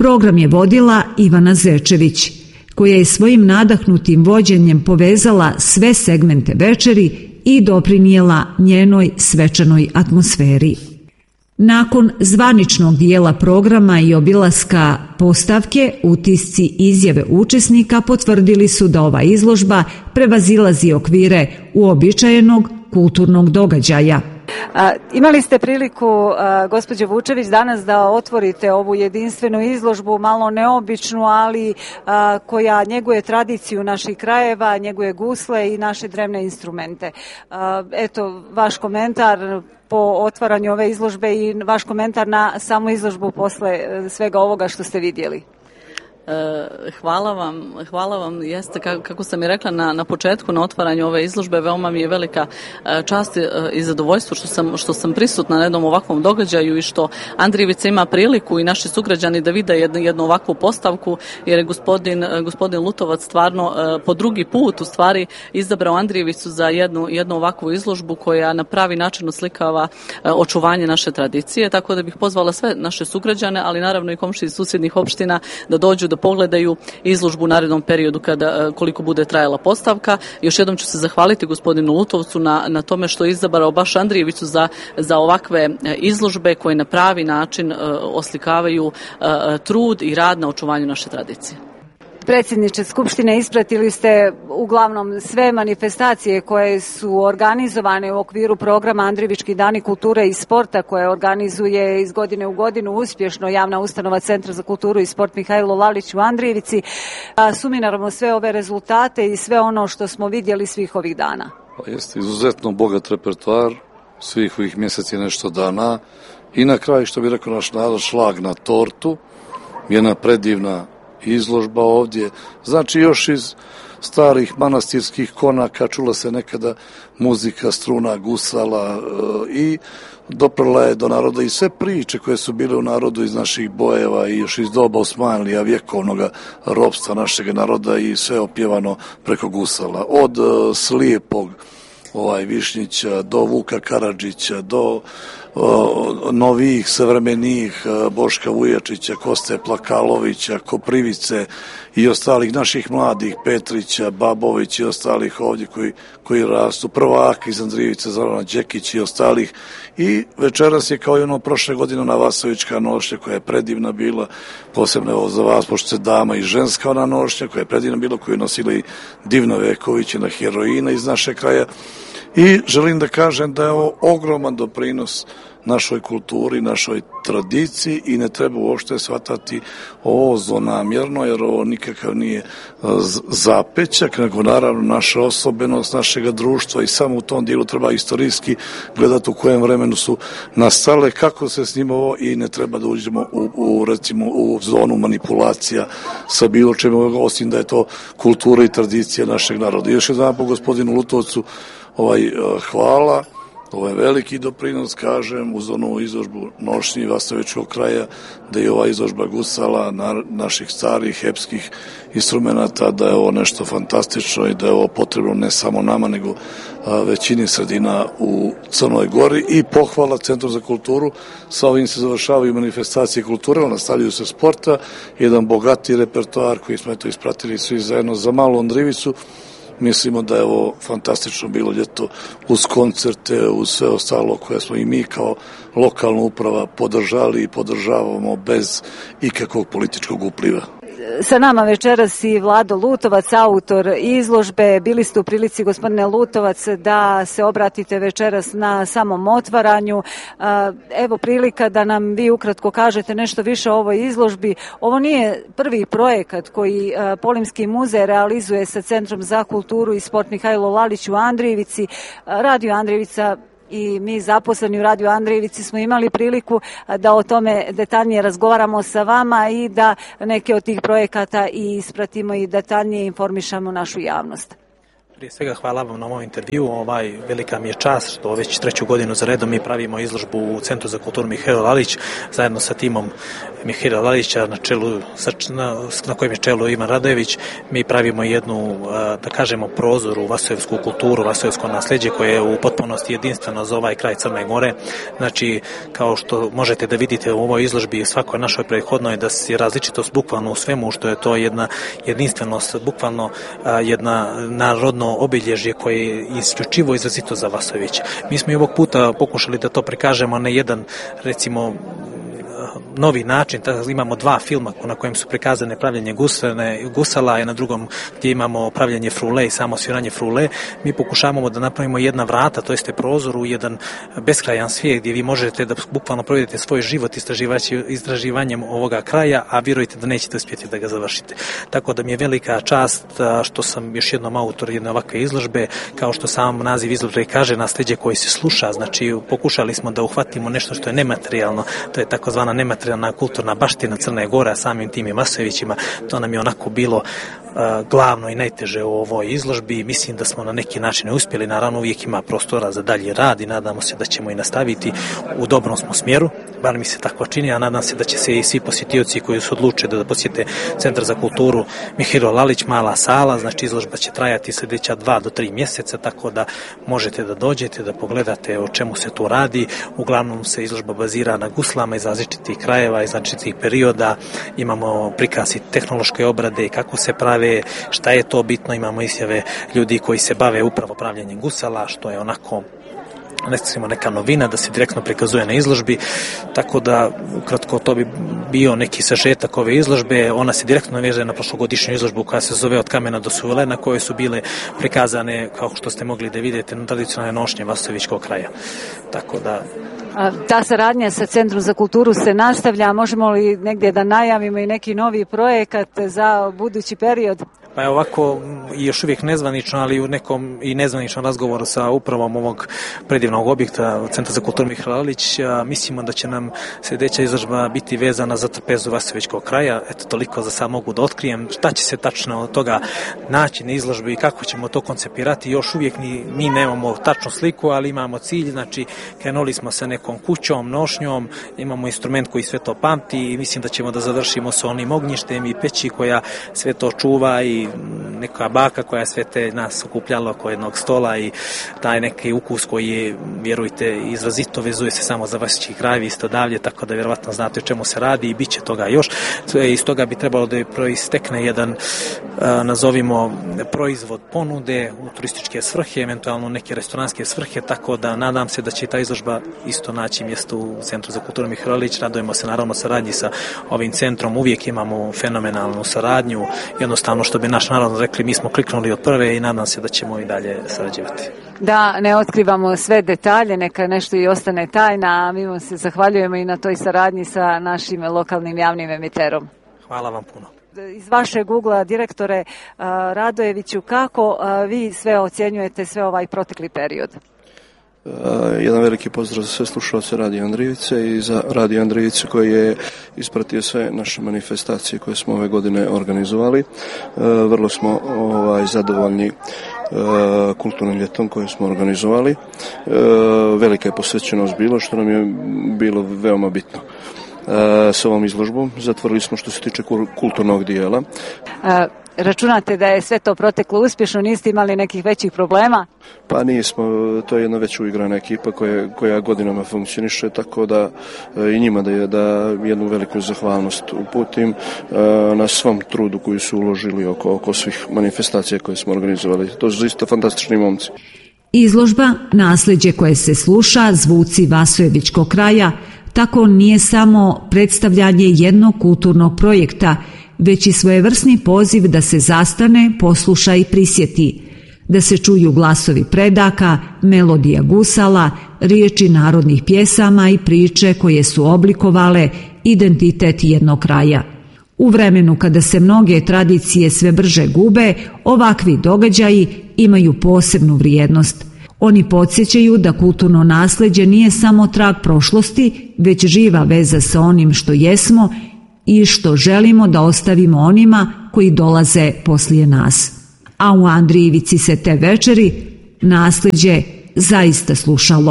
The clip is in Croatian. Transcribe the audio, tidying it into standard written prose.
Program je vodila Ivana Zečević, koja je svojim nadahnutim vođenjem povezala sve segmente večeri i doprinijela njenoj svečanoj atmosferi. Nakon zvaničnog dijela programa i obilaska postavke, utisci i izjave učesnika potvrdili su da ova izložba prevazilazi okvire uobičajenog kulturnog događaja. Imali ste priliku, gospođo Vučević, danas da otvorite ovu jedinstvenu izložbu, malo neobičnu, ali koja njeguje tradiciju naših krajeva, njeguje gusle i naše drevne instrumente. Eto, vaš komentar po otvaranju ove izložbe i vaš komentar na samu izložbu posle svega ovoga što ste vidjeli. Hvala vam. Jeste, kako sam i rekla na početku, na otvaranju ove izložbe, veoma mi je velika čast i zadovoljstvo što sam prisutna na jednom ovakvom događaju i što Andrijevica ima priliku i naši sugrađani da vide jednu ovakvu postavku, jer je gospodin Lutovac stvarno po drugi put u stvari izabrao Andrijevicu za jednu ovakvu izložbu koja na pravi način oslikava očuvanje naše tradicije, tako da bih pozvala sve naše sugrađane, ali naravno i komšije iz susjednih opština da dođu da pogledaju izložbu u narednom periodu koliko bude trajala postavka. Još jednom ću se zahvaliti gospodinu Lutovcu na tome što je izabrao baš Andrijevicu za ovakve izložbe koje na pravi način oslikavaju trud i rad na očuvanju naše tradicije. Predsjedniče Skupštine, ispratili ste uglavnom sve manifestacije koje su organizovane u okviru programa Andrijevički dani kulture i sporta koje organizuje iz godine u godinu uspješno javna ustanova Centra za kulturu i sport Mihajlo Lalić u Andrijevici. Sumiramo sve ove rezultate i sve ono što smo vidjeli svih ovih dana. Jeste izuzetno bogat repertoar, svih ovih mjeseci nešto dana i na kraju, što bi rekao naš narod, šlag na tortu, jedna predivna izložba ovdje. Znači još iz starih manastirskih konaka čula se nekada muzika, struna, gusala i doprla je do naroda i sve priče koje su bile u narodu iz naših bojeva i još iz doba Osmanlija, vjekovnog ropstva našeg naroda i sve opjevano preko gusala. Od Slijepog Višnjića do Vuka Karadžića do novih, savremenijih Boška Vujačića, Koste Plakalovića, Koprivice i ostalih naših mladih, Petrića, Babović i ostalih ovdje koji rastu, prvaka iz Andrijevice, Zorana Đekić i ostalih. I večeras je kao i ono prošle godine na Vasovička nošnja koja je predivna bila, posebno za vas, pošto se dama i ženska ona nošnja koja je predivna bila, koju je nosila i Divna Veković, na heroina iz naše kraja. I želim da kažem da je ovo ogroman doprinos našoj kulturi, našoj tradiciji i ne treba uopšte shvatati ovo zlonamjerno, jer ovo nikakav nije zapećak, nego naravno naša osobenost našega društva i samo u tom dijelu treba istorijski gledati u kojem vremenu su nastale, kako se s njim ovo i ne treba da uđemo recimo u zonu manipulacija sa bilo čemu, osim da je to kultura i tradicija našeg naroda. I još jedan po gospodinu Lutovcu hvala. Ovo je veliki doprinos, kažem, uz onu izložbu nošnji Vasovičkog kraja, da je ova izložba gusala naših starih epskih instrumenta, da je ovo nešto fantastično i da je ovo potrebno ne samo nama, nego većini sredina u Crnoj Gori. I pohvala Centru za kulturu, sa ovim se završavaju manifestacije kulture, nastavljaju se sporta, jedan bogati repertoar koji smo ispratili svi zajedno za malu Andrijevicu. Mislimo da je ovo fantastično bilo ljeto uz koncerte, uz sve ostalo koje smo i mi kao lokalna uprava podržali i podržavamo bez ikakvog političkog upliva. Sa nama večeras i Vlado Lutovac, autor izložbe. Bili ste u prilici, gospodine Lutovac, da se obratite večeras na samom otvaranju. Evo prilika da nam vi ukratko kažete nešto više o ovoj izložbi. Ovo nije prvi projekat koji Polimski muzej realizuje sa Centrom za kulturu i sport Mihajlo Lalić u Andrijevici. Radio Andrijevica i mi zaposleni u Radio Andrijevici smo imali priliku da o tome detaljnije razgovaramo sa vama i da neke od tih projekata i ispratimo i detaljnije informišamo našu javnost. Prije svega hvala vam na ovom intervju. Velika mi je čast što već 3. godinu za redom mi pravimo izložbu u Centru za kulturu Mihajlo Lalić zajedno sa timom Mihira Lalića na kojem je čelu Ivan Radojević, mi pravimo jednu, da kažemo, prozor u vasojevsku kulturu, vasojevsko nasljeđe koje je u potpunosti jedinstveno za ovaj kraj Crne Gore. Znači, kao što možete da vidite u ovoj izložbi i svakoj našoj prethodnoj, da je različitost bukvalno u svemu, što je to jedna jedinstvenost, bukvalno jedna narodno obilježje koje je isključivo izrazito za Vasojević. Mi smo i ovog puta pokušali da to prikažemo na jedan, recimo, novi način. Imamo 2 filma na kojem su prikazane pravljenje gusala i na drugom gdje imamo pravljenje frule i samo sviranje frule. Mi pokušavamo da napravimo jedna vrata, to jeste prozor u jedan beskrajan svijet gdje vi možete da bukvalno provedete svoj život istraživanjem ovoga kraja, a vjerujte da nećete uspjeti da ga završite. Tako da mi je velika čast što sam još jednom autor jedne ovakve izložbe, kao što sam naziv izložbe kaže, nasljeđe koji se sluša. Znači, pokušali smo da uhvatimo nešto što je nematerijalno, to je takozvana nematerijalna kulturna baština Crne Gore, a samim tim i Vasojevićima. To nam je onako bilo glavno i najteže u ovoj izložbi. Mislim da smo na neki način uspjeli. Naravno, uvijek ima prostora za dalji rad i nadamo se da ćemo i nastaviti. U dobrom smo smjeru, bar mi se tako čini, a nadam se da će se i svi posjetioci koji su odlučili da posjete Centar za kulturu Mihiro Lalić, mala sala, znači izložba će trajati sljedeća 2 do 3 mjeseca, tako da možete da dođete, da pogledate o čemu se tu radi. Uglavnom se izložba bazira na guslama iz različitih krajeva, iz različitih perioda. Imamo prikaz i tehnološke obrade, kako se prave, šta je to bitno. Imamo izjave ljudi koji se bave upravo pravljenjem gusala, što je onako neka novina da se direktno prikazuje na izložbi, tako da ukratko to bi bio neki sažetak ove izložbe. Ona se direktno veže na prošlogodišnju izložbu koja se zove Od kamena do suvele, na kojoj su bile prikazane, kao što ste mogli da vidite, tradicionalne nošnje Vasojevićkog kraja. Tako da ta saradnja sa Centrom za kulturu se nastavlja. Možemo li negdje da najavimo i neki novi projekat za budući period? Pa je ovako i još uvijek nezvanično, ali u nekom i nezvaničnom razgovoru sa upravom ovog predivnog objekta Centra za kulturu Mihiro Lalić, mislimo da će nam sljedeća izložba biti vezana za trpezu Vasojevićkog kraja. Eto, toliko za sad mogu da otkrijem. Šta će se tačno od toga naći na izložbi i kako ćemo to koncipirati, još uvijek mi nemamo tačnu sliku, ali imamo cilj. Znači, krenuli smo sa nekom kućom, nošnjom, imamo instrument koji sve to pamti i mislim da ćemo da završimo sa onim ognjištem i peći koja sve to čuva i neka baka koja sve te nas okupljala oko jednog stola i taj neki ukus koji je, vjerujte, izrazito vezuje se samo za Vasojevićki kraj isto davlje, tako da vjerovatno znate o čemu se radi i bit će toga još. Iz toga bi trebalo da proistekne jedan, nazovimo, proizvod ponude u turističke svrhe, eventualno neke restoranske svrhe, tako da nadam se da će ta izložba isto naći mjesto u Centru za kulturu Mihiro Lalić. Radujemo se naravno saradnji sa ovim centrom, uvijek imamo fenomenalnu saradnju, jednostavno što bi naš narod rekli, mi smo kliknuli od prve i nadam se da ćemo i dalje sarađivati. Da ne otkrivamo sve detalje, neka nešto i ostane tajna, a mi vam se zahvaljujemo i na toj saradnji sa našim lokalnim javnim emiterom. Hvala vam puno. Iz vašeg ugla, direktore Radojeviću, kako vi sve ocjenjujete sve ovaj protekli period? Jedan veliki pozdrav za sve slušalce Radio Andrijevice i za Radio Andrijevice koji je ispratio sve naše manifestacije koje smo ove godine organizovali. Vrlo smo zadovoljni kulturnim ljetom koje smo organizovali. Velika je posvećenost bilo, što nam je bilo veoma bitno. S ovom izložbom zatvorili smo što se tiče kulturnog dijela. Računate da je sve to proteklo uspješno, niste imali nekih većih problema? Pa nismo, to je jedna već uigrana ekipa koja godinama funkcioniše, tako da i njima da jednu veliku zahvalnost uputim na svom trudu koji su uložili oko svih manifestacija koje smo organizovali. To su isto fantastični momci. Izložba Nasljeđe koje se sluša, zvuci Vasojevićkog kraja, tako nije samo predstavljanje jednog kulturnog projekta, već i svojevrsni poziv da se zastane, posluša i prisjeti, da se čuju glasovi predaka, melodija gusala, riječi narodnih pjesama i priče koje su oblikovale identitet jednog kraja. U vremenu kada se mnoge tradicije sve brže gube, ovakvi događaji imaju posebnu vrijednost. Oni podsjećaju da kulturno nasljeđe nije samo trag prošlosti, već živa veza sa onim što jesmo i što želimo da ostavimo onima koji dolaze poslije nas. A u Andrijevici se te večeri nasljeđe zaista slušalo.